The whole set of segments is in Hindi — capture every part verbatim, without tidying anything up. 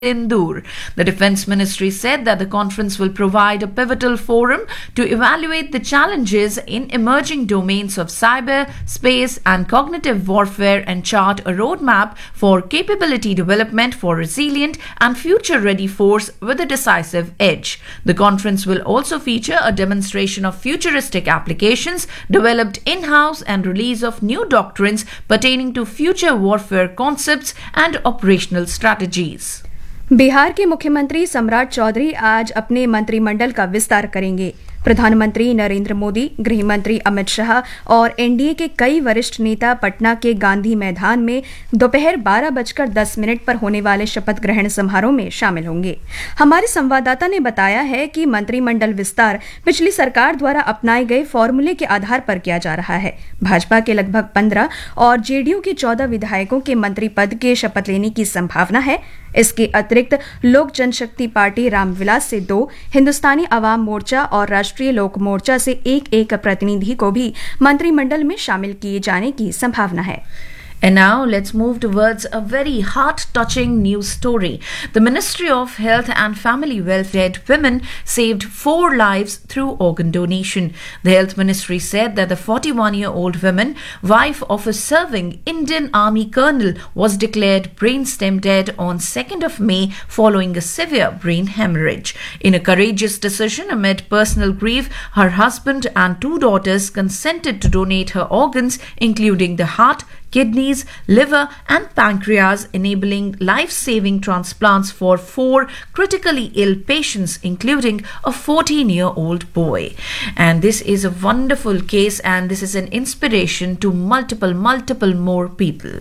Indur. The Defence Ministry said that the conference will provide a pivotal forum to evaluate the challenges in emerging domains of cyber, space, and cognitive warfare and chart a roadmap for capability development for resilient and future-ready force with a decisive edge. The conference will also feature a demonstration of futuristic applications developed in-house and release of new doctrines pertaining to future warfare concepts and operational strategies. Bihar के मुख्यमंत्री सम्राट चौधरी आज अपने मंत्रिमंडल का विस्तार करेंगे। प्रधानमंत्री नरेंद्र मोदी, गृह मंत्री अमित शाह और एनडीए के कई वरिष्ठ नेता पटना के गांधी मैदान में दोपहर बारह बजकर दस मिनट पर होने वाले शपथ ग्रहण समारोह में शामिल होंगे। हमारे संवाददाता ने बताया है कि मंत्रिमंडल विस्तार पिछली सरकार द्वारा अपनाए गए फॉर्मूले के आधार पर किया जा रहा है। भाजपा के लगभग पंद्रह और जेडीयू के चौदह विधायकों के मंत्री पद के शपथ लेने की संभावना है। इसके अतिरिक्त लोक जनशक्ति पार्टी रामविलास से दो, हिंदुस्तानी अवाम मोर्चा और राष्ट्रीय लोक मोर्चा से एक एक प्रतिनिधि को भी मंत्रिमंडल में शामिल किए जाने की संभावना है। And now let's move towards a very heart-touching news story. The Ministry of Health and Family Welfare Women saved four lives through organ donation. The Health Ministry said that the forty-one-year-old woman, wife of a serving Indian Army colonel, was declared brainstem dead on second of May following a severe brain hemorrhage. In a courageous decision amid personal grief, her husband and two daughters consented to donate her organs, including the heart, kidneys, liver, and pancreas, enabling life-saving transplants for four critically ill patients, including a fourteen-year-old boy. And this is a wonderful case, and this is an inspiration to multiple, multiple more people.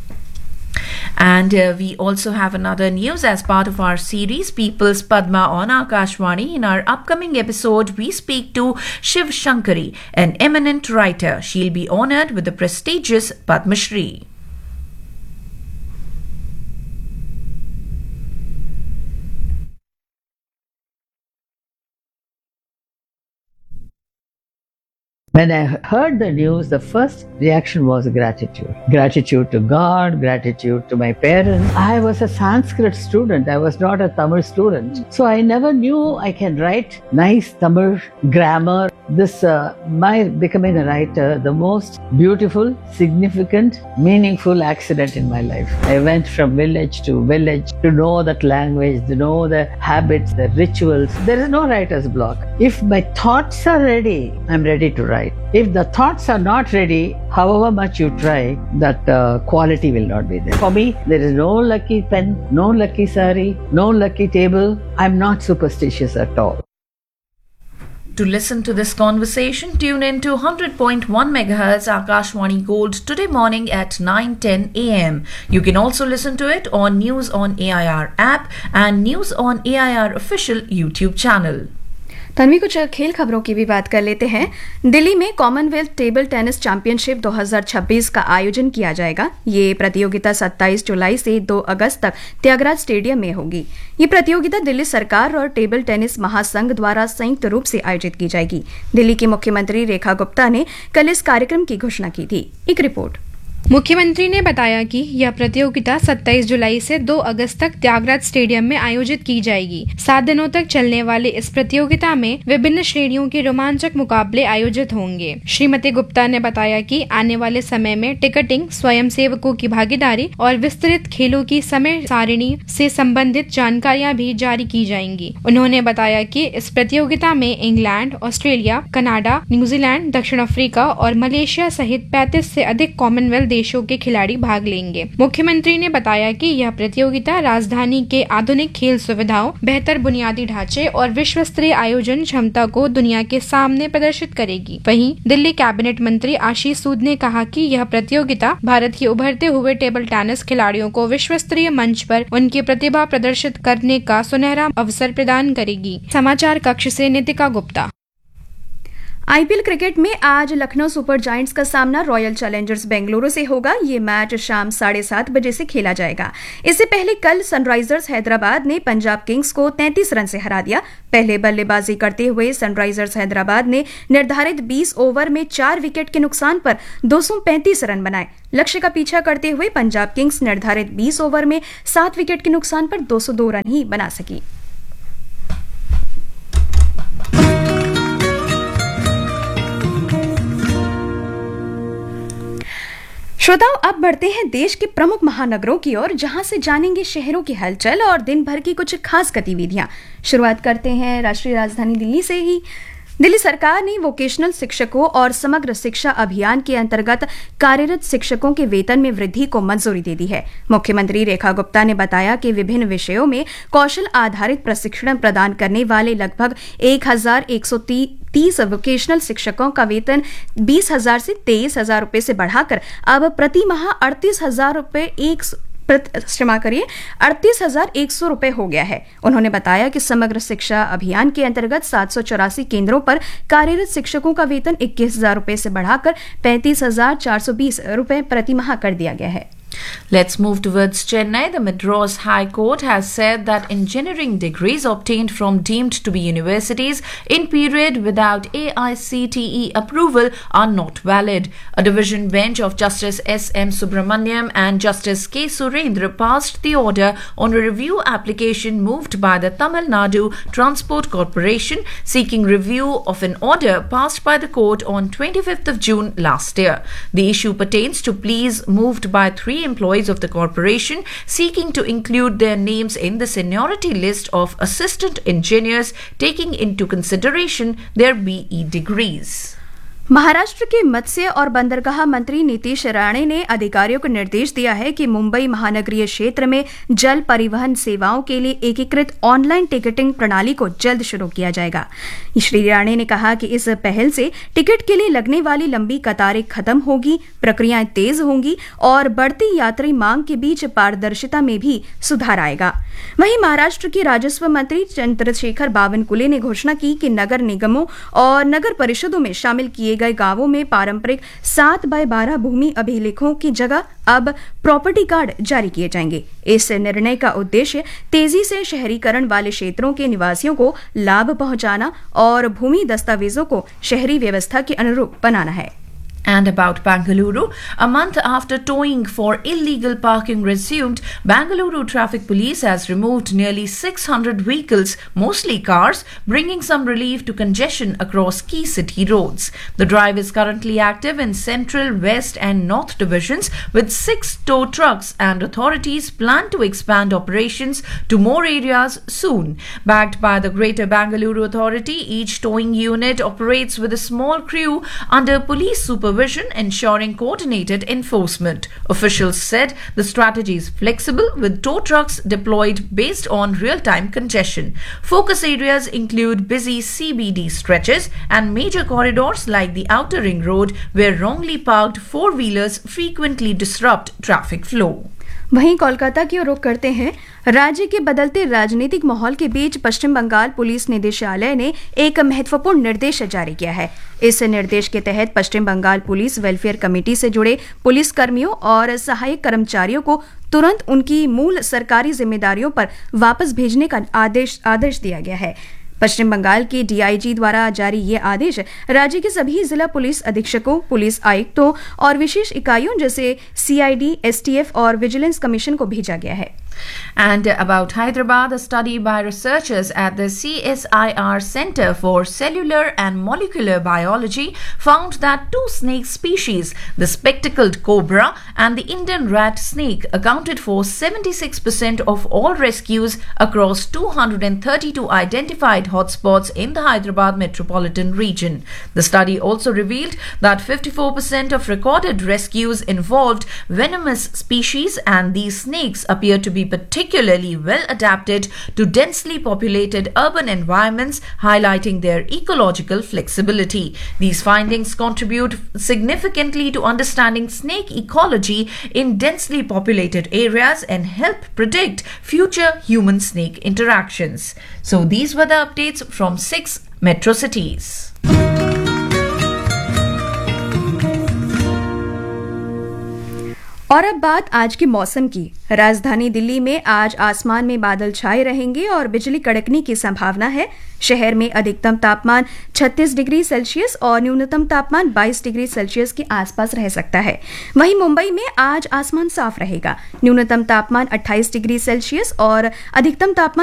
And uh, we also have another news as part of our series People's Padma on Akashvani. In our upcoming episode, we speak to Shiv Shankari, an eminent writer. She'll be honored with the prestigious Padma Shri. When I heard the news, the first reaction was gratitude. Gratitude to God, gratitude to my parents. I was a Sanskrit student. I was not a Tamil student. So I never knew I can write nice Tamil grammar. This, uh, my becoming a writer, the most beautiful, significant, meaningful accident in my life. I went from village to village to know that language, to know the habits, the rituals. There is no writer's block. If my thoughts are ready, I'm ready to write. If the thoughts are not ready, however much you try, that uh, quality will not be there. For me, there is no lucky pen, no lucky sari, no lucky table. I'm not superstitious at all. To listen to this conversation, tune in to one hundred point one megahertz Akashvani Gold today morning at nine ten a m. You can also listen to it on News on A I R app and News on A I R official YouTube channel. Tanvi, कुछ खेल खबरों की भी बात कर लेते हैं। दिल्ली में कॉमनवेल्थ टेबल टेनिस चैंपियनशिप दो हज़ार छब्बीस का आयोजन किया जाएगा। ये प्रतियोगिता सत्ताईस जुलाई से दो अगस्त तक त्यागराज स्टेडियम में होगी। ये प्रतियोगिता दिल्ली सरकार और टेबल टेनिस महासंघ द्वारा संयुक्त रूप से आयोजित की जाएगी। दिल्ली की मुख्यमंत्री रेखा गुप्ता ने कल इस कार्यक्रम की घोषणा की थी। एक रिपोर्ट। मुख्यमंत्री ने बताया कि यह प्रतियोगिता सत्ताईस जुलाई से दो अगस्त तक त्यागराज स्टेडियम में आयोजित की जाएगी। सात दिनों तक चलने वाले इस प्रतियोगिता में विभिन्न श्रेणियों के रोमांचक मुकाबले आयोजित होंगे। श्रीमती गुप्ता ने बताया कि आने वाले समय में टिकटिंग, स्वयंसेवकों की भागीदारी और विस्तृत खेलों की समय सारिणी से संबंधित जानकारियां भी जारी की जाएंगी। उन्होंने बताया कि इस प्रतियोगिता में इंग्लैंड, ऑस्ट्रेलिया, कनाडा, न्यूजीलैंड, दक्षिण अफ्रीका और मलेशिया सहित पैंतीस से अधिक कॉमनवेल्थ देशों के खिलाड़ी भाग लेंगे। मुख्यमंत्री ने बताया कि यह प्रतियोगिता राजधानी के आधुनिक खेल सुविधाओं, बेहतर बुनियादी ढांचे और विश्व स्तरीय आयोजन क्षमता को दुनिया के सामने प्रदर्शित करेगी। वहीं दिल्ली कैबिनेट मंत्री आशीष सूद ने कहा कि यह प्रतियोगिता भारत के उभरते हुए टेबल टेनिस खिलाड़ियों को विश्व स्तरीय मंच पर उनकी प्रतिभा प्रदर्शित करने का सुनहरा अवसर प्रदान करेगी। समाचार कक्ष से नितिका गुप्ता। आईपीएल क्रिकेट में आज लखनऊ सुपर जायंट्स का सामना रॉयल चैलेंजर्स बेंगलुरु से होगा। ये मैच शाम साढ़े सात बजे से खेला जाएगा। इससे पहले कल सनराइजर्स हैदराबाद ने पंजाब किंग्स को तैंतीस रन से हरा दिया। पहले बल्लेबाजी करते हुए सनराइजर्स हैदराबाद ने निर्धारित बीस ओवर में चार विकेट के नुकसान पर दो सौ पैंतीस रन बनाए। लक्ष्य का पीछा करते हुए पंजाब किंग्स निर्धारित बीस ओवर में सात विकेट के नुकसान पर दो सौ दो रन ही बना सकी। श्रोताओं, अब बढ़ते हैं देश के प्रमुख महानगरों की ओर, जहां से जानेंगे शहरों की हलचल और दिन भर की कुछ खास गतिविधियां। शुरुआत करते हैं राष्ट्रीय राजधानी दिल्ली से ही। दिल्ली सरकार ने वोकेशनल शिक्षकों और समग्र शिक्षा अभियान के अंतर्गत कार्यरत शिक्षकों के वेतन में वृद्धि को मंजूरी दे दी है। मुख्यमंत्री रेखा गुप्ता ने बताया कि विभिन्न विषयों में कौशल आधारित प्रशिक्षण प्रदान करने वाले लगभग एक हजार एक सौ तीस वोकेशनल शिक्षकों का वेतन बीस हजार से तेईस हजार रुपए से बढ़ाकर अब प्रति माह अड़तीस हजार रुपए एक क्षमा करिए अड़तीस हजार एक सौ रुपए हो गया है। उन्होंने बताया कि समग्र शिक्षा अभियान के अंतर्गत सात सौ चौरासी केंद्रों पर कार्यरत शिक्षकों का वेतन इक्कीस हजार रुपए से बढ़ाकर पैंतीस हजार चार सौ बीस रुपए प्रति माह कर दिया गया है। Let's move towards Chennai. The Madras High Court has said that engineering degrees obtained from deemed to be universities in period without A I C T E approval are not valid. A division bench of Justice S M Subramaniam and Justice K Surendra passed the order on a review application moved by the Tamil Nadu Transport Corporation seeking review of an order passed by the court on twenty-fifth of June last year. The issue pertains to pleas moved by three employees of the corporation seeking to include their names in the seniority list of assistant engineers, taking into consideration their B E degrees. Maharashtra के मत्स्य और बंदरगाह मंत्री नीतीश राणे ने अधिकारियों को निर्देश दिया है कि मुंबई महानगरीय क्षेत्र में जल परिवहन सेवाओं के लिए एकीकृत ऑनलाइन टिकटिंग प्रणाली को जल्द शुरू किया जाएगा। श्री राणे ने कहा कि इस पहल से टिकट के लिए लगने वाली लंबी कतारें खत्म होगी, प्रक्रियाएं तेज होंगी और बढ़ती यात्री मांग के बीच पारदर्शिता में भी सुधार आएगा। वहीं महाराष्ट्र के राजस्व मंत्री चंद्रशेखर बावनकुले ने घोषणा की कि नगर निगमों और नगर परिषदों में शामिल किए गए गांवों में पारंपरिक सात बाय बारह भूमि अभिलेखों की जगह अब प्रॉपर्टी कार्ड जारी किए जाएंगे। इस निर्णय का उद्देश्य तेजी से शहरीकरण वाले क्षेत्रों के निवासियों को लाभ पहुंचाना और भूमि दस्तावेजों को शहरी व्यवस्था के अनुरूप बनाना है। And about Bangalore, a month after towing for illegal parking resumed, Bangalore Traffic Police has removed nearly six hundred vehicles, mostly cars, bringing some relief to congestion across key city roads. The drive is currently active in Central, West and North divisions with six tow trucks, and authorities plan to expand operations to more areas soon. Backed by the Greater Bangalore Authority, each towing unit operates with a small crew under police supervision, ensuring coordinated enforcement. Officials said the strategy is flexible with tow trucks deployed based on real-time congestion. Focus areas include busy C B D stretches and major corridors like the Outer Ring Road, where wrongly parked four-wheelers frequently disrupt traffic flow. वहीं कोलकाता की ओर रुख करते हैं। राज्य के बदलते राजनीतिक माहौल के बीच पश्चिम बंगाल पुलिस निदेशालय ने एक महत्वपूर्ण निर्देश जारी किया है। इस निर्देश के तहत पश्चिम बंगाल पुलिस वेलफेयर कमेटी से जुड़े पुलिस कर्मियों और सहायक कर्मचारियों को तुरंत उनकी मूल सरकारी जिम्मेदारियों पर वापस भेजने का आदेश आदेश दिया गया है। पश्चिम बंगाल के डीआईजी द्वारा जारी ये आदेश राज्य के सभी जिला पुलिस अधीक्षकों, पुलिस आयुक्तों और विशेष इकाइयों जैसे सीआईडी, एसटीएफ और विजिलेंस कमीशन को भेजा गया है। And about Hyderabad, a study by researchers at the C S I R Center for Cellular and Molecular Biology found that two snake species, the spectacled cobra and the Indian rat snake, accounted for seventy-six percent of all rescues across two hundred thirty-two identified hotspots in the Hyderabad metropolitan region. The study also revealed that fifty-four percent of recorded rescues involved venomous species, and these snakes appear to be particularly well adapted to densely populated urban environments, highlighting their ecological flexibility. These findings contribute significantly to understanding snake ecology in densely populated areas and help predict future human-snake interactions. So these were the updates from six metro cities. और अब बात आज के मौसम की। राजधानी दिल्ली में आज आसमान में बादल छाए रहेंगे और बिजली कड़कने की संभावना है। शहर में अधिकतम तापमान छत्तीस डिग्री सेल्सियस और न्यूनतम तापमान बाईस डिग्री सेल्सियस के आसपास रह सकता है। वहीं मुंबई में आज आसमान साफ रहेगा। न्यूनतम तापमान अट्ठाईस डिग्री सेल्सियस और अधिकतम तापमान